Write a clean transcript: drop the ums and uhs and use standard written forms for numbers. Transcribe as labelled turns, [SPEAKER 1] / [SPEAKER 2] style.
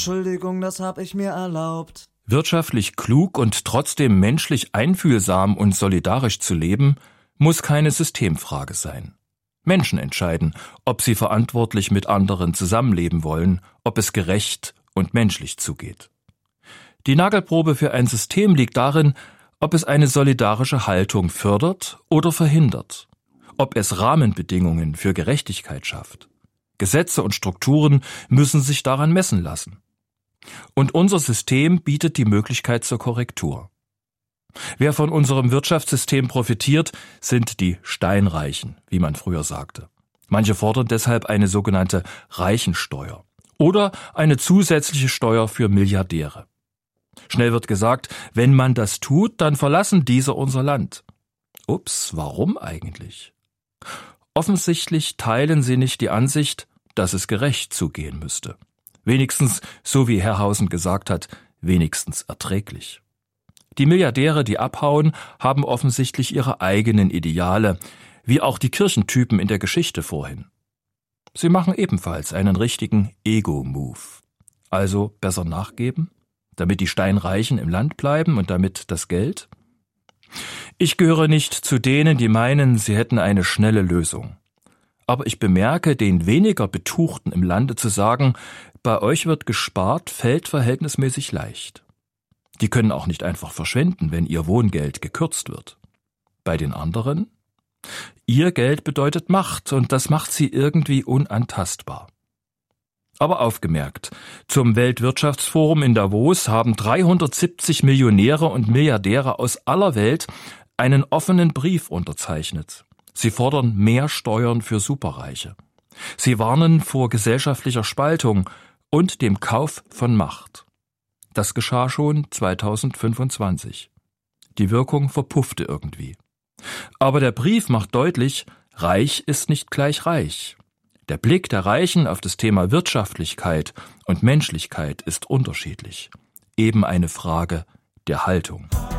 [SPEAKER 1] Entschuldigung, das hab ich mir erlaubt.
[SPEAKER 2] Wirtschaftlich klug und trotzdem menschlich einfühlsam und solidarisch zu leben, muss keine Systemfrage sein. Menschen entscheiden, ob sie verantwortlich mit anderen zusammenleben wollen, ob es gerecht und menschlich zugeht. Die Nagelprobe für ein System liegt darin, ob es eine solidarische Haltung fördert oder verhindert, ob es Rahmenbedingungen für Gerechtigkeit schafft. Gesetze und Strukturen müssen sich daran messen lassen. Und unser System bietet die Möglichkeit zur Korrektur. Wer von unserem Wirtschaftssystem profitiert, sind die Steinreichen, wie man früher sagte. Manche fordern deshalb eine sogenannte Reichensteuer oder eine zusätzliche Steuer für Milliardäre. Schnell wird gesagt, wenn man das tut, dann verlassen diese unser Land. Ups, warum eigentlich? Offensichtlich teilen sie nicht die Ansicht, dass es gerecht zugehen müsste. Wenigstens, so wie Herrhausen gesagt hat, wenigstens erträglich. Die Milliardäre, die abhauen, haben offensichtlich ihre eigenen Ideale, wie auch die Kirchentypen in der Geschichte vorhin. Sie machen ebenfalls einen richtigen Ego-Move. Also besser nachgeben, damit die Steinreichen im Land bleiben und damit das Geld? Ich gehöre nicht zu denen, die meinen, sie hätten eine schnelle Lösung. Aber ich bemerke, den weniger Betuchten im Lande zu sagen, bei euch wird gespart, fällt verhältnismäßig leicht. Die können auch nicht einfach verschwenden, wenn ihr Wohngeld gekürzt wird. Bei den anderen? Ihr Geld bedeutet Macht und das macht sie irgendwie unantastbar. Aber aufgemerkt, zum Weltwirtschaftsforum in Davos haben 370 Millionäre und Milliardäre aus aller Welt einen offenen Brief unterzeichnet. Sie fordern mehr Steuern für Superreiche. Sie warnen vor gesellschaftlicher Spaltung und dem Kauf von Macht. Das geschah schon 2025. Die Wirkung verpuffte irgendwie. Aber der Brief macht deutlich, reich ist nicht gleich reich. Der Blick der Reichen auf das Thema Wirtschaftlichkeit und Menschlichkeit ist unterschiedlich. Eben eine Frage der Haltung.